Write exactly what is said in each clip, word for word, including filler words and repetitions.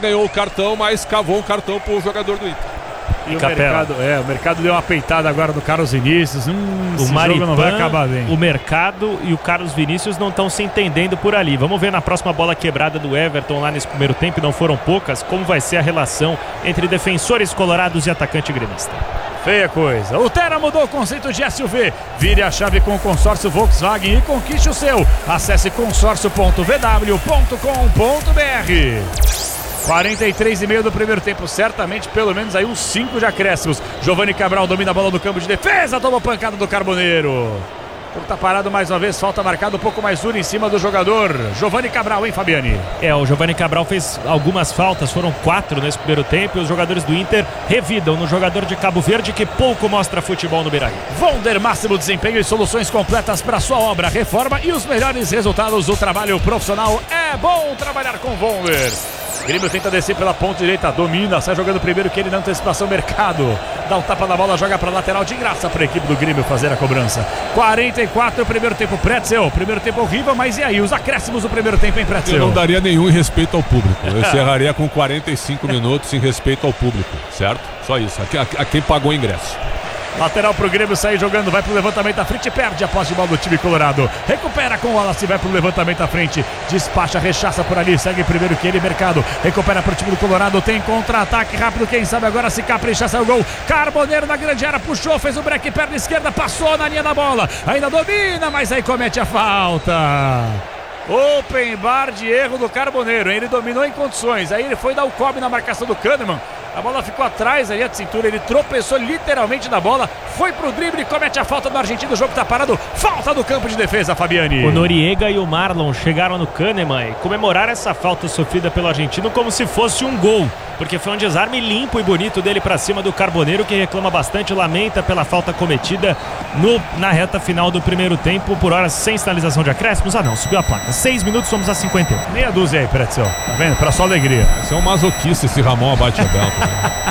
ganhou o cartão, mas cavou um cartão pro jogador do Inter. E o mercado, é, o mercado deu uma peitada agora do Carlos Vinícius. Hum, esse jogo não vai acabar bem. O mercado e o Carlos Vinícius não estão se entendendo por ali. Vamos ver na próxima bola quebrada do Everton lá nesse primeiro tempo, e não foram poucas, como vai ser a relação entre defensores colorados e atacante gremista. Feia coisa. O Terra mudou o conceito de S U V. Vire a chave com o consórcio Volkswagen e conquiste o seu. Acesse consórcio ponto v w ponto com ponto b r. quarenta e três e meio do primeiro tempo, certamente pelo menos aí uns cinco de acréscimos. Giovani Cabral domina a bola no campo de defesa, toma pancada do Carboneiro. Então tá parado mais uma vez, falta marcada um pouco mais dura em cima do jogador Giovani Cabral, hein, Fabiani? É, o Giovani Cabral fez algumas faltas, foram quatro nesse primeiro tempo, e os jogadores do Inter revidam no jogador de Cabo Verde, que pouco mostra futebol no Beira-Rio. Vonder, máximo desempenho e soluções completas para sua obra, reforma e os melhores resultados do trabalho profissional. É bom trabalhar com Vonder. Grêmio tenta descer pela ponta direita, domina, sai jogando primeiro que ele na antecipação, Mercado dá um tapa na bola, joga para lateral de graça para a equipe do Grêmio fazer a cobrança. quarenta e quatro, primeiro tempo, Pretzel, primeiro tempo horrível, mas e aí, os acréscimos do primeiro tempo em Pretzel? Eu não daria nenhum em respeito ao público, eu encerraria com quarenta e cinco minutos em respeito ao público, certo? Só isso, a, a, a quem pagou o ingresso. Lateral pro Grêmio, sair jogando, vai pro levantamento à frente, perde a posse de bola do time colorado. Recupera com o Wallace, vai pro levantamento à frente, despacha, rechaça por ali, segue primeiro que ele, Mercado. Recupera pro time do Colorado, tem contra-ataque rápido, quem sabe agora se capricha, sai o gol. Carboneiro na grande área, puxou, fez o break, perna esquerda, passou na linha da bola. Ainda domina, mas aí comete a falta. Open bar de erro do Carboneiro, ele dominou em condições, aí ele foi dar o cobre na marcação do Kahneman. A bola ficou atrás ali, a cintura, ele tropeçou literalmente na bola, foi pro drible e comete a falta do argentino, o jogo tá parado, falta do campo de defesa, Fabiani. O Noriega e o Marlon chegaram no Kahneman e comemoraram essa falta sofrida pelo argentino como se fosse um gol, porque foi um desarme limpo e bonito dele pra cima do Carboneiro, que reclama bastante, lamenta pela falta cometida no, na reta final do primeiro tempo, por hora sem sinalização de acréscimos. Ah não, subiu a placa, seis minutos, somos a cinquenta e um. Meia dúzia aí, Pretzel, tá vendo? Pra sua alegria. Esse é um masoquista, esse Ramon Abate-Abel.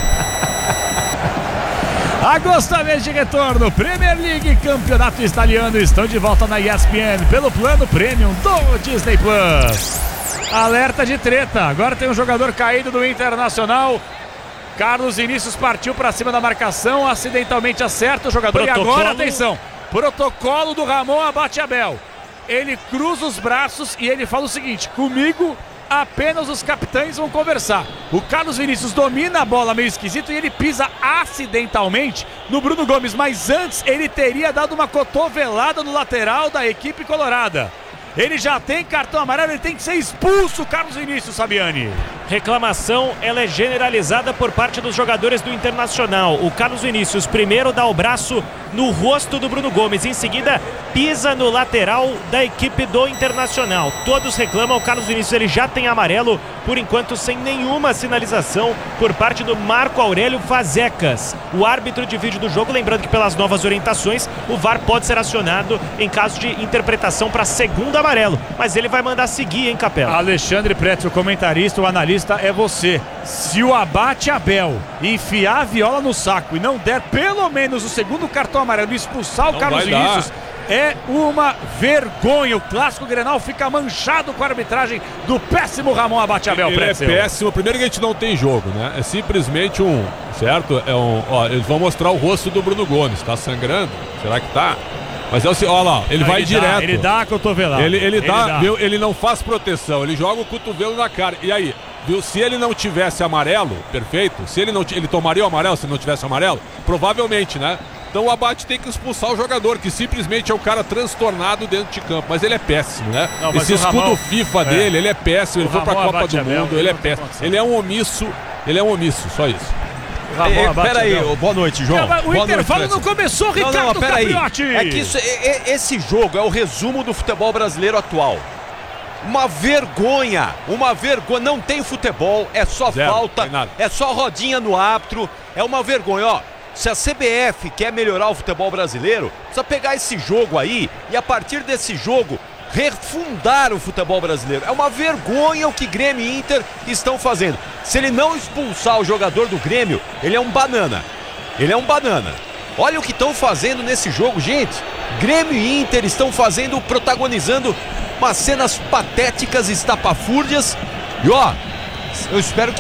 Agosto, mês de retorno, Premier League, campeonato italiano, estão de volta na E S P N pelo plano Premium do Disney Plus. Alerta de treta, agora tem um jogador caído do Internacional. Carlos Vinícius partiu para cima da marcação, acidentalmente acerta o jogador. Protocolo. E agora, atenção, protocolo do Ramon Abate-Abel. Ele cruza os braços e ele fala o seguinte: comigo apenas os capitães vão conversar. O Carlos Vinícius domina a bola meio esquisito e ele pisa acidentalmente no Bruno Gomes, mas antes ele teria dado uma cotovelada no lateral da equipe colorada. Ele já tem cartão amarelo, ele tem que ser expulso, Carlos Vinícius, Fabiani. Reclamação, ela é generalizada por parte dos jogadores do Internacional. O Carlos Vinícius primeiro dá o braço no rosto do Bruno Gomes, em seguida pisa no lateral da equipe do Internacional. Todos reclamam, o Carlos Vinícius ele já tem amarelo, por enquanto sem nenhuma sinalização por parte do Marco Aurélio Fazecas, o árbitro de vídeo do jogo. Lembrando que pelas novas orientações o V A R pode ser acionado em caso de interpretação para segundo amarelo, mas ele vai mandar seguir, hein, Capela? Alexandre Pretzel, o comentarista, o analista é você. Se o Abate-Abel enfiar a viola no saco e não der pelo menos o segundo cartão amarelo e expulsar o não Carlos Vinícius, dar. É uma vergonha. O clássico Grenal fica manchado com a arbitragem do péssimo Ramon Abate-Abel. Ele Pretzel. É péssimo. Primeiro que a gente não tem jogo, né? É simplesmente um, certo? É um, ó, eles vão mostrar o rosto do Bruno Gomes. Tá sangrando? Será que tá? Mas é o seguinte, olha lá, ele não, vai ele direto. Dá, ele dá a cotovelada. Ele, ele, ele, dá, dá. Viu, ele não faz proteção, ele joga o cotovelo na cara. E aí, viu, se ele não tivesse amarelo, perfeito, se ele não ele tomaria o amarelo se não tivesse amarelo? Provavelmente, né? Então o Abate tem que expulsar o jogador, que simplesmente é o cara transtornado dentro de campo. Mas ele é péssimo, né? Não, Esse escudo Ramon, FIFA é. dele, ele é péssimo. Ele o foi pra Ramon Copa do Mundo, ele é péssimo. Ele é um omisso, ele é um omisso, só isso. É, pera aí, boa noite, João. Não, o boa intervalo noite, não começou, Ricardo não, não, pera Capriotti. Aí. É que isso, é, é, esse jogo é o resumo do futebol brasileiro atual. Uma vergonha, uma vergonha. Não tem futebol, é só Zero, falta, é só rodinha no árbitro. É uma vergonha, ó. Se a C B F quer melhorar o futebol brasileiro, precisa pegar esse jogo aí e a partir desse jogo refundar o futebol brasileiro. É uma vergonha o que Grêmio e Inter estão fazendo. Se ele não expulsar o jogador do Grêmio, ele é um banana. Ele é um banana. Olha o que estão fazendo nesse jogo, gente. Grêmio e Inter estão fazendo, protagonizando umas cenas patéticas, estapafúrdias. E ó, eu espero que